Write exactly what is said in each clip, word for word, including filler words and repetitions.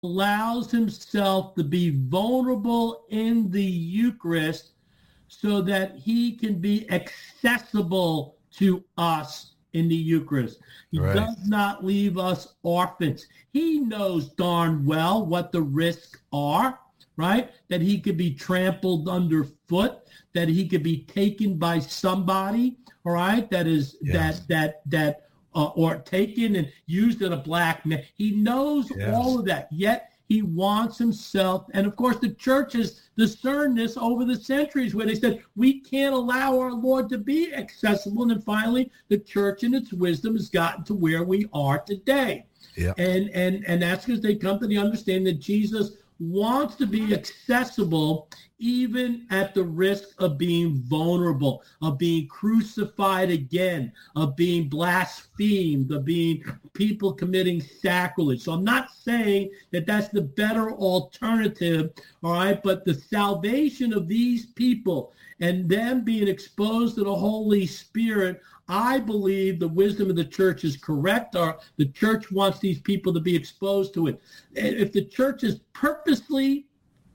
allows himself to be vulnerable in the Eucharist so that he can be accessible to us in the Eucharist. He right. does not leave us orphans. He knows darn well what the risks are, right? That he could be trampled underfoot, that he could be taken by somebody, all right, that is yeah. that that that uh, or taken and used in a black man. He knows yes. all of that, yet he wants himself. And of course, the church has discerned this over the centuries where they said, we can't allow our Lord to be accessible. And then finally, the church in its wisdom has gotten to where we are today. Yeah. And, and, and that's because they come to the understanding that Jesus wants to be accessible even at the risk of being vulnerable, of being crucified again, of being blasphemed, of being people committing sacrilege. So I'm not saying that that's the better alternative, all right, but the salvation of these people and them being exposed to the Holy Spirit, I believe the wisdom of the church is correct, or the church wants these people to be exposed to it. If the church is purposely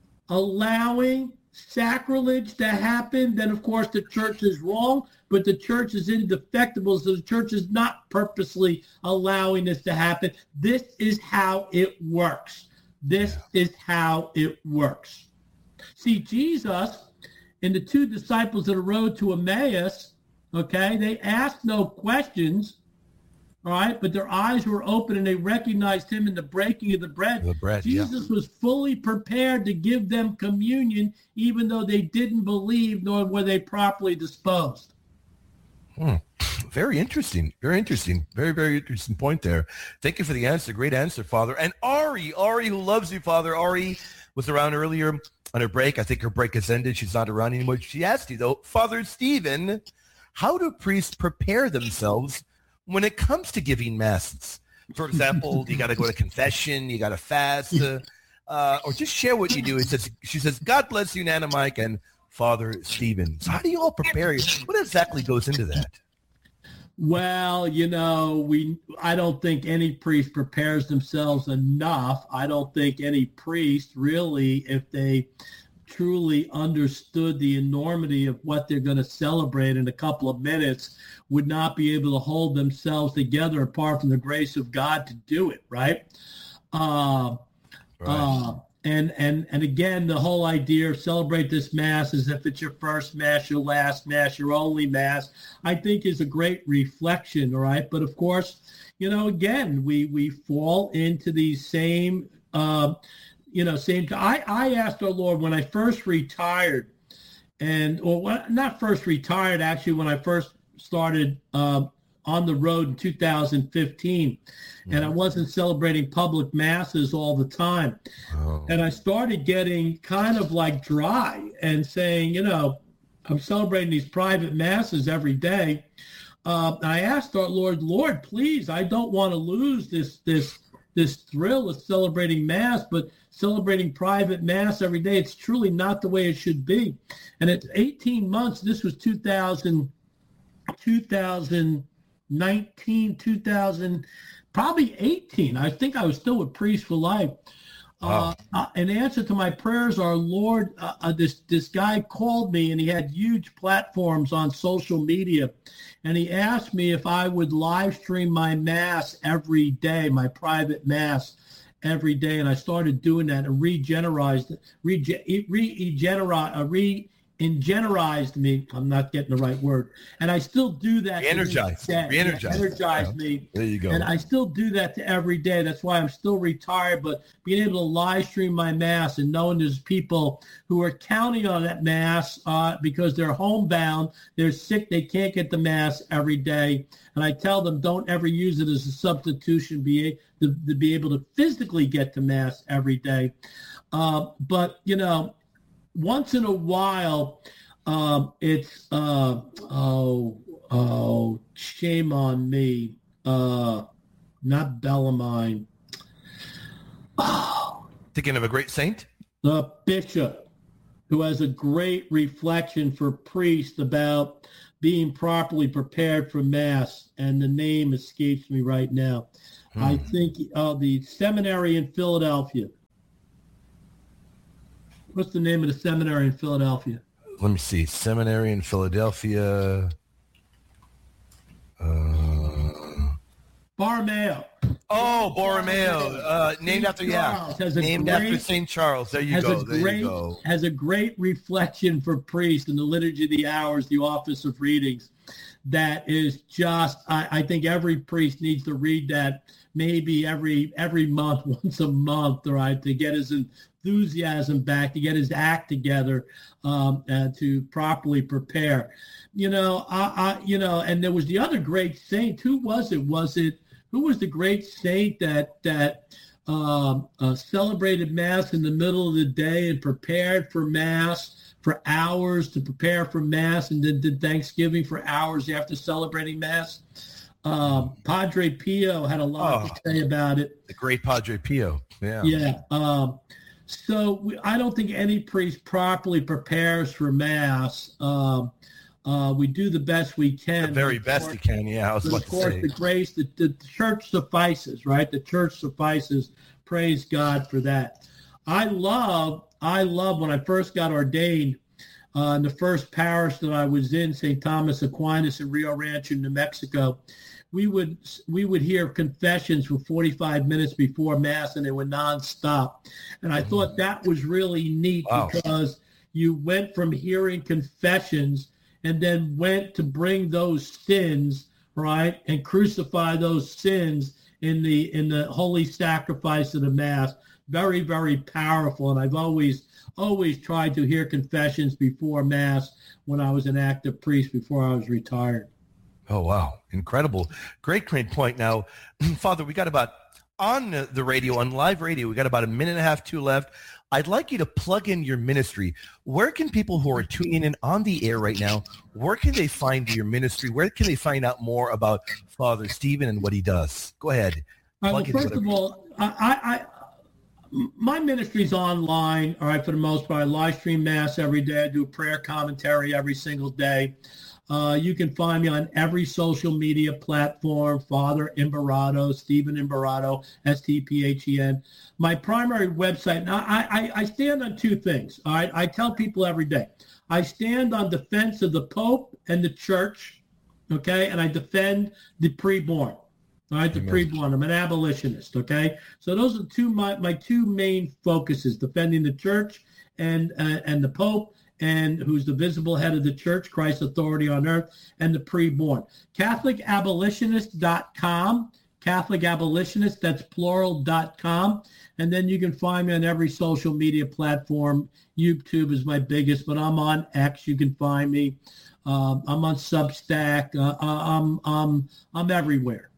allowing sacrilege to happen, then of course the church is wrong, but the church is indefectible, so the church is not purposely allowing this to happen. This is how it works. This yeah. is how it works. See, Jesus and the two disciples on the road to Emmaus, okay, they asked no questions, all right, but their eyes were open and they recognized him in the breaking of the bread. The bread Jesus yeah. was fully prepared to give them communion, even though they didn't believe, nor were they properly disposed. Hmm. Very interesting. Very interesting. Very, very interesting point there. Thank you for the answer. Great answer, Father. And Ari, Ari, who loves you, Father. Ari was around earlier on her break. I think her break has ended. She's not around anymore. She asked you, though, Father Stephen, how do priests prepare themselves when it comes to giving masses? For example, you got to go to confession, you got to fast, uh, uh, or just share what you do. It says, she says, God bless you, Nana Mike and Father Stephen. So how do you all prepare? What exactly goes into that? Well, you know, we I don't think any priest prepares themselves enough. I don't think any priest really, if they truly understood the enormity of what they're going to celebrate in a couple of minutes, would not be able to hold themselves together apart from the grace of God to do it, right? Uh, right. Uh, and and and again, the whole idea of celebrate this Mass as if it's your first Mass, your last Mass, your only Mass, I think is a great reflection, all right? But of course, you know, again, we we fall into these same uh, you know, same. I, I asked our Lord when I first retired, and or well, not first retired, actually, when I first started uh, on the road in two thousand fifteen, mm-hmm. and I wasn't celebrating public masses all the time. Oh. And I started getting kind of like dry and saying, you know, I'm celebrating these private masses every day. Uh, I asked our Lord, Lord, please, I don't want to lose this this this thrill of celebrating Mass, but celebrating private Mass every day, it's truly not the way it should be. And at eighteen months, this was two thousand, two thousand nineteen, two thousand, probably eighteen. I think I was still with Priest for Life. Wow. Uh, uh, in answer to my prayers, our Lord, uh, uh, this this guy called me, and he had huge platforms on social media, and he asked me if I would live stream my Mass every day, my private Mass every day, and I started doing that and regenerized, rege, regenerate, uh, re Ingenerized me. I'm not getting the right word. And I still do that. Re-energized. Re-energized. Re-energized me. There you go. And I still do that to every day. That's why I'm still retired. But being able to live stream my Mass and knowing there's people who are counting on that Mass uh, because they're homebound, they're sick, they can't get the Mass every day. And I tell them, don't ever use it as a substitution be, to, to be able to physically get to Mass every day. Uh, but, you know, once in a while, um, it's, uh, oh, oh, shame on me, uh, not Bellarmine. Oh. Thinking of a great saint? The bishop, who has a great reflection for priests about being properly prepared for Mass, and the name escapes me right now. Hmm. I think uh, the seminary in Philadelphia. What's the name of the seminary in Philadelphia? Let me see. Seminary in Philadelphia. Uh, Borromeo. Oh, Borromeo. Uh, named after, yeah. Named great, after Saint Charles. There you has go. A there great, you go. Has a great reflection for priests in the Liturgy of the Hours, the Office of Readings. That is just, I, I think every priest needs to read that maybe every every month, once a month, right, to get his enthusiasm back, to get his act together, um, and to properly prepare. You know, I, I, you know, and there was the other great saint. Who was it? Was it, who was the great saint that, that um, uh, celebrated Mass in the middle of the day and prepared for Mass for hours to prepare for Mass, and then did Thanksgiving for hours after celebrating Mass? Um, Padre Pio had a lot oh, to say about it. The great Padre Pio. Yeah. Yeah. Um, so we, I don't think any priest properly prepares for Mass. Um, uh, we do the best we can. The very best you can, yeah. I was about to say. Of course, the grace, the, the church suffices, right? The church suffices. Praise God for that. I love, I love when I first got ordained uh, in the first parish that I was in, Saint Thomas Aquinas in Rio Rancho, New Mexico. We would we would hear confessions for forty-five minutes before Mass, and they were nonstop. And I thought that was really neat wow. because you went from hearing confessions and then went to bring those sins, right, and crucify those sins in the in the holy sacrifice of the Mass. Very, very powerful. And I've always, always tried to hear confessions before Mass when I was an active priest before I was retired. Oh, wow. Incredible. Great, great point. Now, Father, we got about, on the radio, on live radio, we got about a minute and a half, two left. I'd like you to plug in your ministry. Where can people who are tuning in on the air right now, where can they find your ministry? Where can they find out more about Father Stephen and what he does? Go ahead. All right, well, first of all, I, I my ministry's online, all right, for the most part. I live stream Mass every day. I do prayer commentary every single day. Uh, you can find me on every social media platform, Father Imperato, Stephen Imperato, S T P H E N. My primary website, now I, I, I stand on two things, all right? I tell people every day. I stand on defense of the Pope and the Church, okay? And I defend the preborn. All right, the Amen. Preborn. I'm an abolitionist, okay? So those are two my, my two main focuses, defending the church and uh, and the Pope, and who's the visible head of the church, Christ's authority on earth, and the preborn. Catholic Abolitionist dot com, Catholic Abolitionist, that's plural, dot com. And then you can find me on every social media platform. YouTube is my biggest, but I'm on X. You can find me. Um, I'm on Substack. Uh, I'm, I'm, I'm everywhere.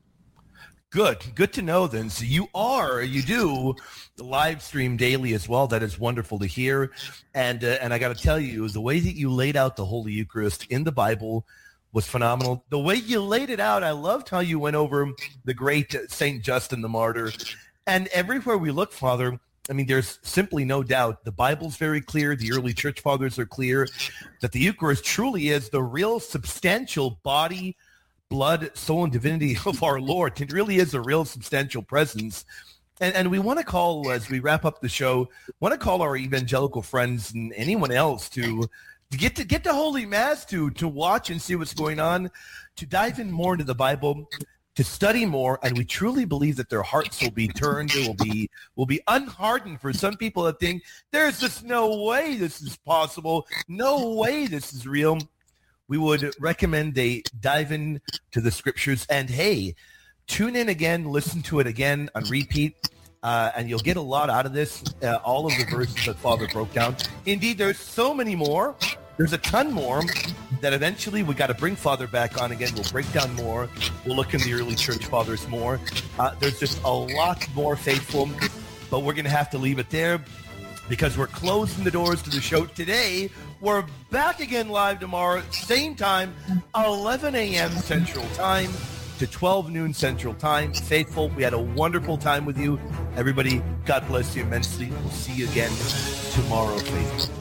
Good. Good to know then. So you are, you do live stream daily as well. That is wonderful to hear. And uh, and I got to tell you, the way that you laid out the Holy Eucharist in the Bible was phenomenal. The way you laid it out, I loved how you went over the great Saint Justin the Martyr. And everywhere we look, Father, I mean, there's simply no doubt. The Bible's very clear. The early church fathers are clear that the Eucharist truly is the real substantial body, blood, soul, and divinity of our Lord. It really is a real substantial presence. And, and we want to call, as we wrap up the show, want to call our evangelical friends and anyone else to, to get to get to Holy Mass, to to watch and see what's going on, to dive in more into the Bible, to study more. And we truly believe that their hearts will be turned. They will be will be unhardened for some people that think there's just no way this is possible. No way this is real. We would recommend they dive in to the scriptures, and hey, tune in again, listen to it again on repeat, uh, and you'll get a lot out of this, uh, all of the verses that Father broke down. Indeed, there's so many more. There's a ton more that eventually we got to bring Father back on again. We'll break down more. We'll look in the early church fathers more. Uh, there's just a lot more faithful, but we're going to have to leave it there because we're closing the doors to the show today. We're back again live tomorrow, same time, eleven a.m. Central Time to twelve noon Central Time. Faithful, we had a wonderful time with you. Everybody, God bless you immensely. We'll see you again tomorrow, faithful.